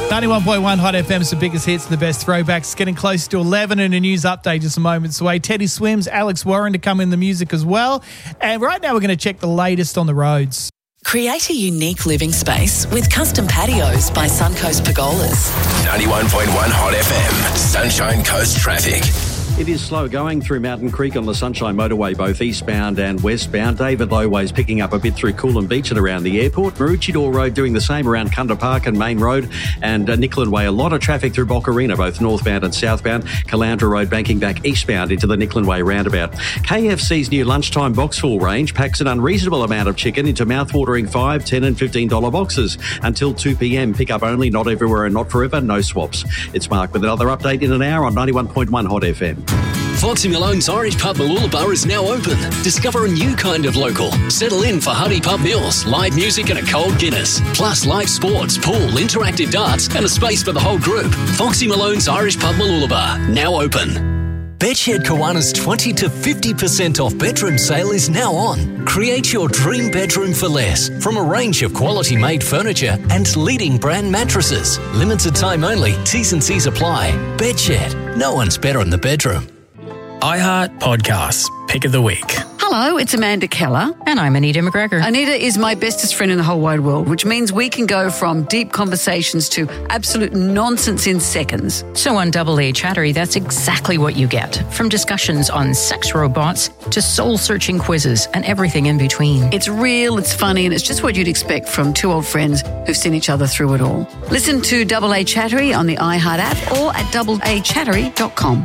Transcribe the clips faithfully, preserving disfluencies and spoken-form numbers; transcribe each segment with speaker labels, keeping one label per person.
Speaker 1: ninety-one point one Hot F M's the biggest hits and the best throwbacks. Getting close to eleven and a news update just a moments away. Teddy Swims, Alex Warren to come in the music as well. And right now we're going to check the latest on the roads.
Speaker 2: Create a unique living space with custom patios by Suncoast Pergolas.
Speaker 3: ninety-one point one Hot F M, Sunshine Coast traffic.
Speaker 4: It is slow going through Mountain Creek on the Sunshine Motorway, both eastbound and westbound. David Lowway's picking up a bit through Coolum Beach and around the airport. Maroochydore Road doing the same around Kunda Park and Main Road. And uh, Nicklin Way, a lot of traffic through Boccarina, both northbound and southbound. Caloundra Road banking back eastbound into the Nicklin Way roundabout. K F C's new lunchtime box full range packs an unreasonable amount of chicken into mouth-watering five, ten and fifteen dollars boxes. Until two p.m, pick up only, not everywhere and not forever, no swaps. It's Mark with another update in an hour on ninety-one point one Hot F M.
Speaker 5: Foxy Malone's Irish Pub Mooloolaba is now open. Discover a new kind of local. Settle in for hearty pub meals, live music and a cold Guinness. Plus live sports, pool, interactive darts and a space for the whole group. Foxy Malone's Irish Pub Mooloolaba, now open.
Speaker 6: Bedshed Kiwana's twenty to fifty percent off bedroom sale is now on. Create your dream bedroom for less from a range of quality made furniture and leading brand mattresses. Limited time only, T's and C's apply. Bedshed, no one's better in the bedroom.
Speaker 7: iHeart Podcasts, Pick of the Week.
Speaker 8: Hello, it's Amanda Keller.
Speaker 9: And I'm Anita McGregor.
Speaker 8: Anita is my bestest friend in the whole wide world, which means we can go from deep conversations to absolute nonsense in seconds.
Speaker 9: So on Double A Chattery, that's exactly what you get. From discussions on sex robots to soul-searching quizzes and everything in between.
Speaker 8: It's real, it's funny, and it's just what you'd expect from two old friends who've seen each other through it all. Listen to Double A Chattery on the iHeart app or at double a chattery dot com.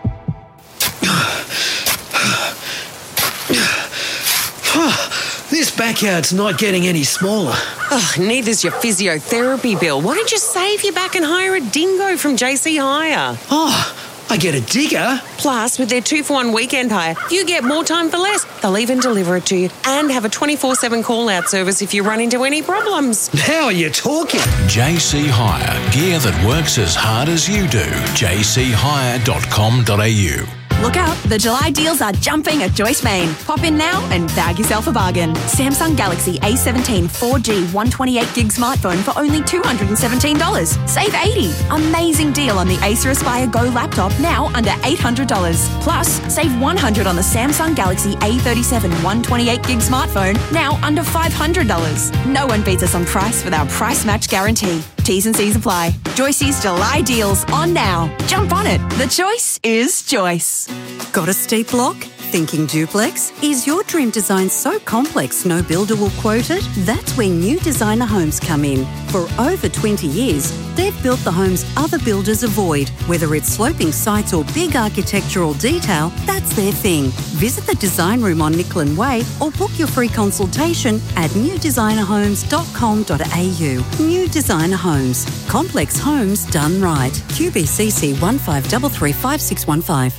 Speaker 10: This backyard's not getting any smaller.
Speaker 11: Oh, neither's your physiotherapy bill. Why don't you save your back and hire a dingo from J C Hire?
Speaker 10: Oh, I get a digger.
Speaker 11: Plus, with their two-for-one weekend hire, you get more time for less. They'll even deliver it to you and have a twenty-four seven call-out service if you run into any problems.
Speaker 10: Now you're talking.
Speaker 12: J C Hire. Gear that works as hard as you do. j c hire dot com dot a u.
Speaker 13: Look out, the July deals are jumping at Joyce Main. Pop in now and bag yourself a bargain. Samsung Galaxy A seventeen four G one twenty-eight gig smartphone for only two hundred seventeen dollars. Save eighty dollars. Amazing deal on the Acer Aspire Go laptop, now under eight hundred dollars. Plus, save one hundred dollars on the Samsung Galaxy A thirty-seven one twenty-eight gig smartphone, now under five hundred dollars. No one beats us on price with our price match guarantee. T's and C's apply. Joyce's July deals on now. Jump on it. The choice is Joyce.
Speaker 14: Got a steep block? Thinking duplex? Is your dream design so complex no builder will quote it? That's where New Designer Homes come in. For over twenty years, they've built the homes other builders avoid. Whether it's sloping sites or big architectural detail, that's their thing. Visit the design room on Nicklin Way or book your free consultation at new designer homes dot com dot a u. New Designer Homes. Complex homes done right. Q B C C one five three three five six one five.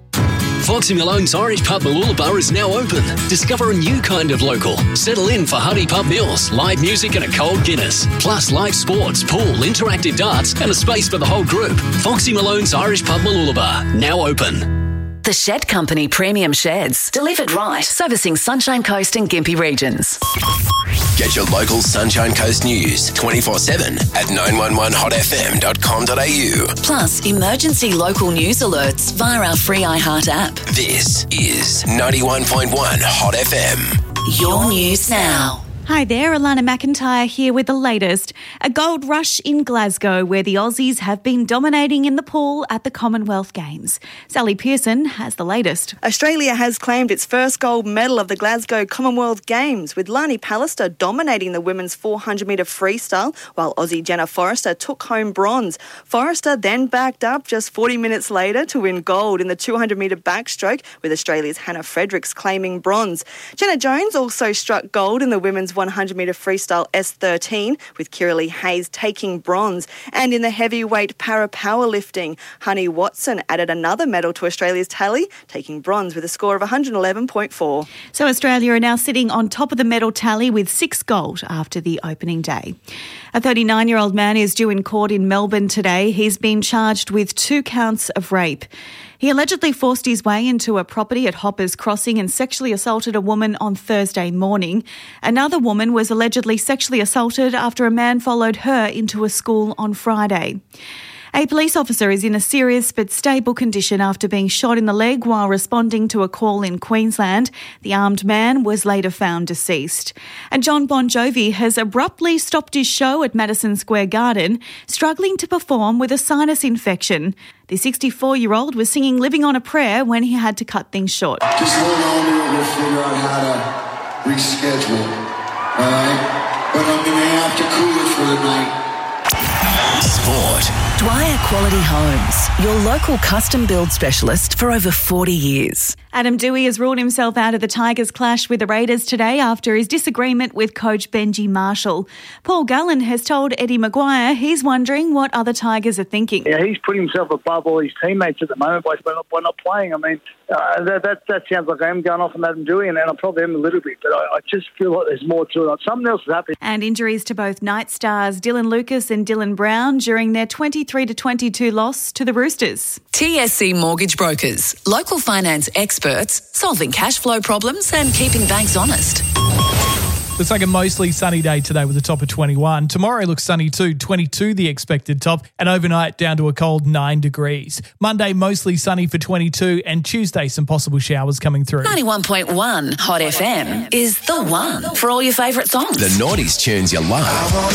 Speaker 5: Foxy Malone's Irish Pub Mooloolaba is now open. Discover a new kind of local. Settle in for hearty pub meals, live music and a cold Guinness. Plus live sports, pool, interactive darts and a space for the whole group. Foxy Malone's Irish Pub Mooloolaba, now open.
Speaker 2: The Shed Company Premium Sheds. Delivered right. Servicing Sunshine Coast and Gympie regions.
Speaker 3: Get your local Sunshine Coast news twenty-four seven at nine one one hot f m dot com dot a u.
Speaker 2: Plus, emergency local news alerts via our free iHeart app.
Speaker 3: This is ninety-one point one Hot F M.
Speaker 2: Your news now.
Speaker 15: Hi there, Alana McIntyre here with the latest. A gold rush in Glasgow where the Aussies have been dominating in the pool at the Commonwealth Games. Sally Pearson has the latest.
Speaker 16: Australia has claimed its first gold medal of the Glasgow Commonwealth Games, with Lani Pallister dominating the women's four hundred metre freestyle, while Aussie Jenna Forrester took home bronze. Forrester then backed up just forty minutes later to win gold in the two hundred metre backstroke, with Australia's Hannah Fredericks claiming bronze. Jenna Jones also struck gold in the women's one hundred metre freestyle S thirteen, with Kiralee Hayes taking bronze. And in the heavyweight para powerlifting, Honey Watson added another medal to Australia's tally, taking bronze with a score of one hundred eleven point four.
Speaker 15: So Australia are now sitting on top of the medal tally with six gold after the opening day. A thirty-nine-year-old man is due in court in Melbourne today. He's been charged with two counts of rape. He allegedly forced his way into a property at Hoppers Crossing and sexually assaulted a woman on Thursday morning. Another woman was allegedly sexually assaulted after a man followed her into a school on Friday. A police officer is in a serious but stable condition after being shot in the leg while responding to a call in Queensland. The armed man was later found deceased. And John Bon Jovi has abruptly stopped his show at Madison Square Garden, struggling to perform with a sinus infection. The sixty-four-year-old was singing Living on a Prayer when he had to cut things short.
Speaker 17: Just hold on to it, we'll figure out how to reschedule, all right? But I'm going to have to cool it for the night.
Speaker 3: Sport.
Speaker 2: Dwyer Quality Homes, your local custom build specialist for over forty years.
Speaker 15: Adam Dewey has ruled himself out of the Tigers' clash with the Raiders today after his disagreement with coach Benji Marshall. Paul Gallen has told Eddie Maguire he's wondering what other Tigers are thinking.
Speaker 18: Yeah, he's putting himself above all his teammates at the moment by not, by not playing. I mean, uh, that, that that sounds like I am going off on Adam Dewey, and, and I probably am a little bit, but I, I just feel like there's more to it. Something else is happening.
Speaker 15: And injuries to both Night Stars Dylan Lucas and Dylan Brown during their twenty-three to twenty-two loss to the Roosters.
Speaker 2: T S C Mortgage Brokers, local finance experts solving cash flow problems and keeping banks honest.
Speaker 1: Looks like a mostly sunny day today with a top of twenty-one. Tomorrow looks sunny too, twenty-two the expected top, and overnight down to a cold nine degrees. Monday mostly sunny for twenty-two, and Tuesday some possible showers coming through.
Speaker 2: ninety-one point one Hot F M is the one for all your favourite songs.
Speaker 3: The noughties tunes you love.